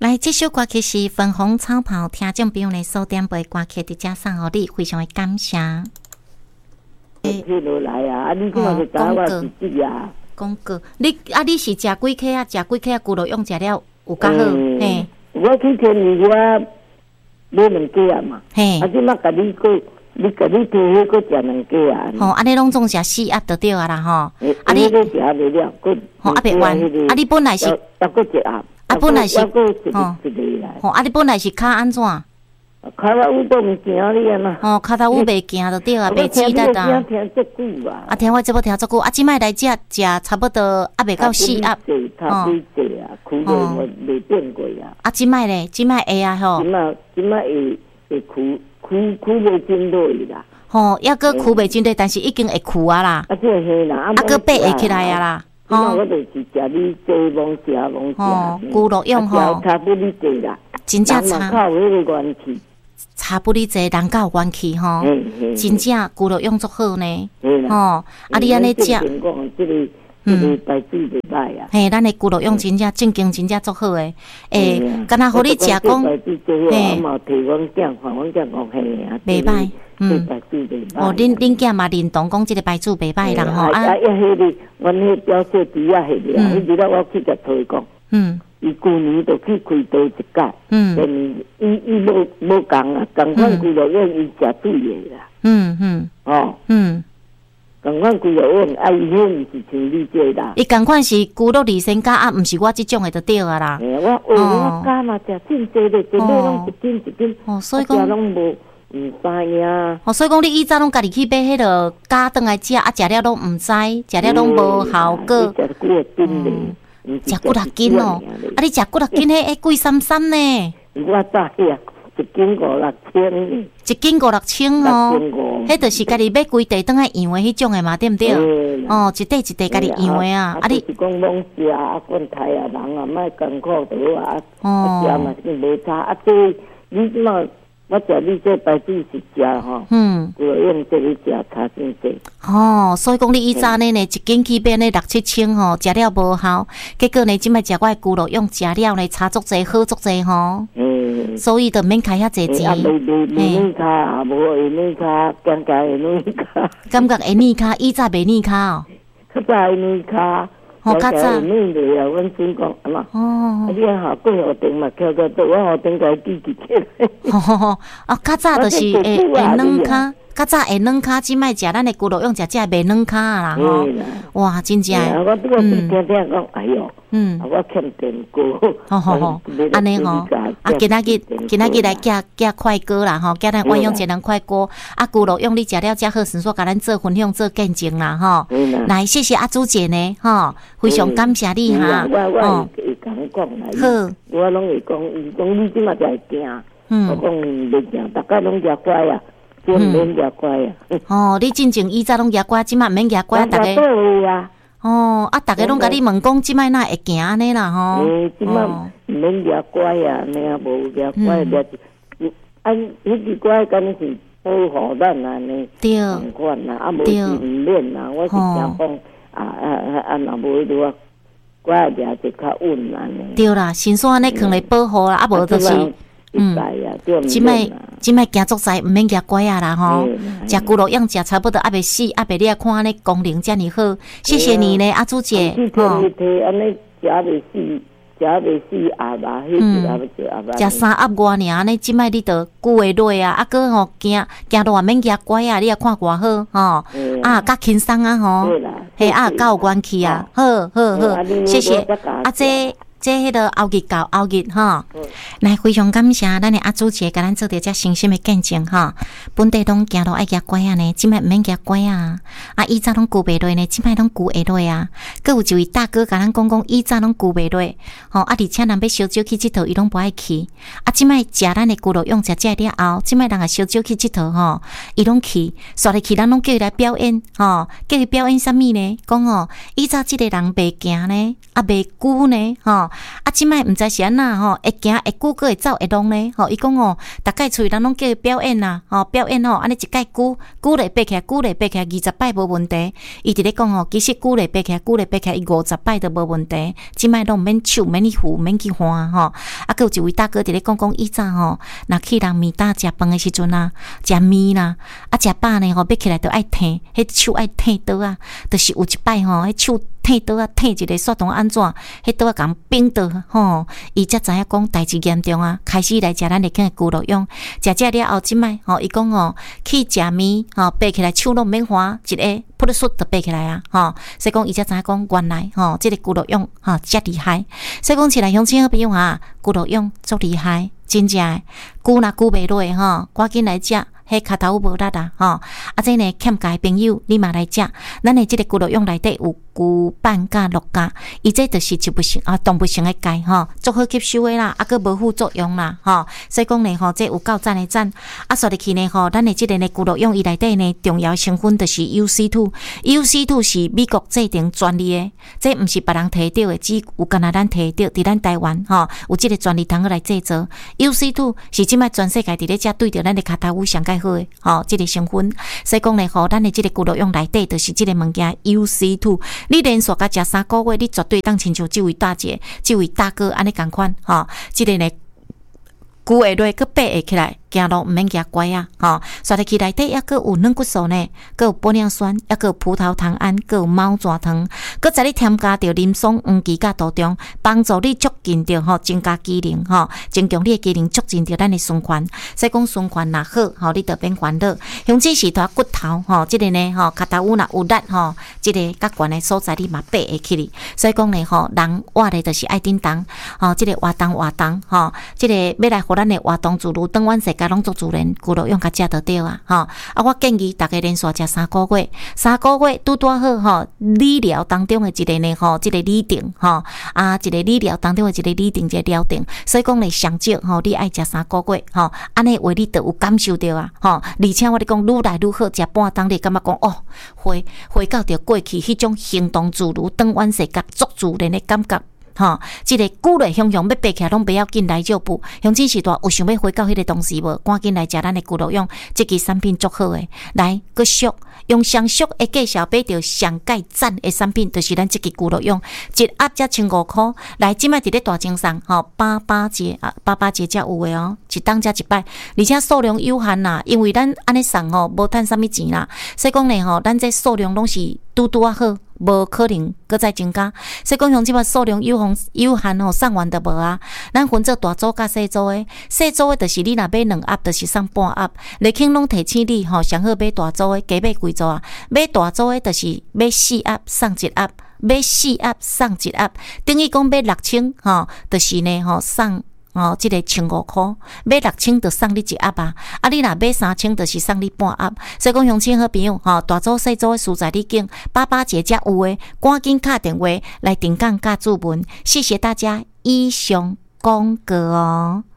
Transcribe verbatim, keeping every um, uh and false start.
来，这首歌曲是《粉红草袍》，听众朋友呢收点杯歌曲，直接送互你，非常的感谢。 诶，落来啊！啊，你今日是打我自己啊？ 讲过，你啊，你是食几颗啊？食几颗啊？骨肉用食了有较好，嘿。 我去天你我买两家啊嘛，嘿。啊，即马甲你个，你甲你提迄个食两家啊。 吼，啊，你拢总食四盒就对啊啦，吼。 啊，你个食袂了，个。 吼，啊，袂完。啊，你本来是。 啊，个一盒。 啊，本来是。 吼。 吼，啊，你本来是骹安怎？ 骹头乌都毋行你啊嘛。 哦，骹头乌袂行就对啊，袂记得啊。 听听足久啊。 啊，听我这要听足久，啊，即摆来食食差不多啊，袂到四盒。 差几济啊，苦味我袂变过啊。 啊，即摆咧，即摆会啊吼。 即摆即摆会会苦苦苦袂真多啦。 吼，抑个苦袂真多，但是已经会苦啊啦。 啊，这嘿啦， 啊个爬会起来啊啦。 吼，我就是食你这蒙食蒙食。 吼，骨肉用吼。 差不离济啦。 真正差。 靠迄个元气。 差不离济，人较有元气吼。真正骨肉用足好呢。吼，啊你安尼食。 嗯，白煮袂歹啊。 嘿，咱的骨肉用真正正经真正足好诶。诶，敢若互你食讲， 嘿，嘛提阮囝看，阮囝讲嘿啊， 袂歹，嗯， 白煮袂歹。 哦，恁恁囝嘛认同讲即个白煮袂歹人吼啊。啊，一迄个，阮迄表姐弟啊，迄个，迄日了我去甲推讲，嗯，伊旧年就去开刀一届，嗯，伊伊无无共啊，共款骨肉用伊食对诶啦，嗯嗯，哦，嗯。共款骨肉用，啊，伊迄毋是像你这啦。 伊共款是骨肉离身加啊，毋是我即种诶就对啊啦。 诶，我哦，我加嘛食真济咧，一日拢一斤一斤， 哦，所以讲拢无毋知呀。 哦，所以讲你以前拢家己去买迄个加顿来食，啊，食了拢毋知，食了拢无效果。 食骨肉斤咧， 食骨六斤哦，啊，你食骨六斤迄迄贵三三呢？ 我知呀。一斤五六千， 一斤五六千哦，迄就是家己买规地当来养的迄种的嘛，对毋对？哦，一地一地家己养的啊， 啊你是讲拢食啊，管台啊，人啊，莫艰苦倒啊，啊食嘛是无差，啊这你即马我食你这白煮是食吼，嗯，就用这个食差真济。 哦，所以讲你以前呢，呢一斤去变呢六七千吼，食了无效，结果呢，即摆食我的骨肉用食了呢，差足济，好足济吼。嗯，所以就免开遐济钱。 啊，袂袂袂软卡，啊无会软卡，感觉会软卡。 感觉会软卡，以前袂软卡哦。 较早会软卡。 哦，较早。 软เลย啊，阮先讲啊嘛。哦。啊，你下过河顶嘛，翘到倒，我河顶个记记起来。 吼吼吼！啊，较早就是会会软卡。较早会软骹，即摆食咱的骨肉用食只袂软骹啦吼。哇，真正。 我拄我听听讲，哎哟，嗯，我欠电锅。 吼吼吼，安尼吼，啊，今仔日今仔日来寄寄快锅啦吼，寄咱万用节能快锅。啊，骨肉用你食了才好，顺说甲咱做分享做见证啦吼。来，谢谢阿朱姐呢，吼，非常感谢你哈。 我我会讲讲啦。好，我拢会讲，伊讲你即马就会惊。嗯。我讲袂惊，大家拢食乖啊。就免牙乖啊！ 哦，你真正以前拢牙乖，即摆免牙乖，大家哦啊，大家拢甲你问讲，即摆哪会行安尼啦吼？ 诶，即摆免牙乖啊，你也无牙乖，牙啊，迄个乖敢是保护咱啊呢？ 对， 款啦，啊无是毋免啦，我是讲讲啊啊啊啊，若无就话乖牙就较稳啊呢。 对啦，先说安尼可能保护啦，啊无就是。嗯，即摆即摆行足在，毋免牙乖啊啦吼！食骨肉样食差不多还袂死，还袂你啊看安尼功能遮尔好，谢谢你呢，阿朱姐。 吼，安尼食袂死，食袂死鸭吧，迄是鸭要食鸭吧。 食三鸭外尔，安尼即摆你着久会落啊，啊个吼行行路也免牙乖啊，你啊看偌好吼，啊较轻松啊吼，嘿啊较有元气啊，好好好，谢谢阿姐。这迄个后日到后日哈，来非常感谢咱的阿朱姐，甲咱做着遮诚心的见证哈。本地拢行路爱夹拐啊呢，即摆毋免夹拐啊。啊，以前拢顾袂落呢，即摆拢顾会落啊。佮有一位大哥甲咱讲讲，以前拢顾袂落，吼啊，而且人要烧酒去佚佗，伊拢不爱去。啊，即摆食咱的骨肉用食食了后，即摆人啊烧酒去佚佗吼，伊拢去，煞入去咱拢叫伊来表演吼，叫伊表演啥物呢？讲吼，以前即个人袂行呢，啊袂久呢，吼。 啊，即摆毋知是安那吼，会行会久，个会走会拢呢？吼，伊讲哦，逐概厝人拢叫伊表演啦，吼，表演吼，安尼一概久，久咧爬起来，久咧爬起来，二十摆无问题。伊伫咧讲吼，其实久咧爬起来，久咧爬起来，伊五十摆都无问题。即摆拢免手，免去扶，免去换吼。啊，佮有一位大哥伫咧讲讲，以前吼，若去人面搭食饭诶时阵啊，食面啦，啊食饱呢吼，要起来都爱疼，迄手爱疼倒啊，就是有一摆吼，迄手。退倒啊，退一个煞当安怎？迄倒啊，共冰倒吼，伊才知影讲代志严重啊，开始来食咱的个咕噜用，食食了后即摆吼，伊讲吼去食面吼，爬起来手拢免花，一个噗噜唰就爬起来啊，吼，所以讲伊才知影讲原来吼，即、這个咕噜用吼遮厉害，所以讲起来乡亲好朋友啊，咕噜用足厉害，真正诶，久若久袂落吼，赶紧来食。迄骹头无力啊，吼！啊，这呢欠家朋友，你嘛来食。咱的即个咕噜用内底有牛半价、六价，伊这就是植物性啊，动物性的钙吼，足好吸收的啦，啊，佮无副作用啦，吼！所以讲呢，吼，这有够赞的赞。啊，说入去呢，吼，咱的即个呢咕噜用伊内底呢重要成分就是 U C 二 ，U C 二 是美国制定专利的，这毋是别人摕到的，只有干那咱摕到，伫咱台湾吼有即个专利通去来制作。U C 二 是即摆全世界伫咧遮对着咱的骹头上介。好诶，吼，即个成分，所以讲咧，吼，咱诶即个咕噜用内底就是即个物件 U C 二。你连续甲食三个月，你绝对当亲像即位大姐、即位大哥安尼共款，吼，即个咧，久会落，佮爬会起来。行路毋免行乖啊，吼！刷入去内底，抑个有软骨素呢，佮有玻尿酸，抑个有葡萄糖胺，佮有猫爪糖，佮再你添加着林松黄芪甲杜仲，帮助你促进着吼增加机能，吼，增强你的机能，促进着咱的循环。所以讲循环若好，吼，你着免烦恼。甚至是大骨头，吼，即、这个呢，吼，脚头有若有力，吼，即、这个较悬的所在你嘛爬会起哩。所以讲呢，吼，人活的就是爱叮当，吼，即、这个活动活动，吼，即、这个要来互咱的活动自如，当阮世界拢做自然，咕噜用甲食得着啊，吼！啊，我建议大家连续食三个月，三个月拄拄好吼。理疗当中的一个呢，吼，即、这个理定，吼，啊，一个理疗当中的一个理定，一个疗定。所以讲呢，上少吼，你爱食三个月，吼，安尼话你就有感受到啊，吼！而且我咧讲，愈来愈好，食半当你感觉讲哦，回回到着过去迄种行动自如、当阮世界足自然的感觉。吼，即、这个久咧雄雄要爬起来拢不要紧来就补，雄起时大有想要回到迄个当时无，赶紧来食咱的咕噜用，即支产品足好诶，来佫俗用上俗的介绍买着上介赞的产品，就是咱即支咕噜用，一盒才千五箍，来即摆伫咧大精上，吼八八折啊，八八折才有诶哦，一当才一摆，而且数量有限啦，因为咱安尼送吼无趁啥物钱啦，所以讲呢吼，咱这数量拢是拄拄啊好。无可能搁再增加，所以讲像即摆数量有限有限吼，送完都无啊。咱分做大组甲小组诶，小组诶就是你若买两盒，就是送半盒。内肯拢提醒你吼，上好买大组诶，加买几组啊？买大组诶就是买四盒送一盒，买四盒送一盒，等于讲买六千吼，就是呢吼送。哦，即、這个千五箍，买六千就送你一盒啊！啊，你若买三千，就是送你半盒。所以讲，乡亲好朋友，吼、哦，大组细组的蔬菜你拣，八八折才有诶，赶紧打电话来订购加注文。谢谢大家，以上广告哦。